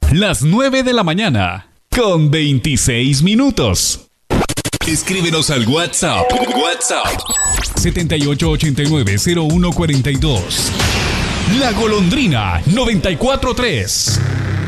Las 9 de la mañana, con 26 minutos. Escríbenos al WhatsApp. 7889-0142. La Golondrina 943.